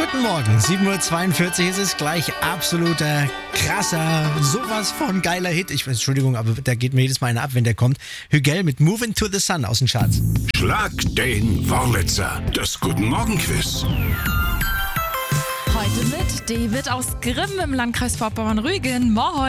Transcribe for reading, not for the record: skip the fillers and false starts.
Guten Morgen, 7.42 Uhr ist es gleich. Absoluter, krasser, sowas von geiler Hit. Entschuldigung, aber der geht mir jedes Mal einer ab, wenn der kommt. Hügel mit Moving to the Sun aus den Charts. Schlag den Wurlitzer, das Guten Morgen Quiz. Heute mit David aus Grimm im Landkreis Vorpommern-Rügen. Moin.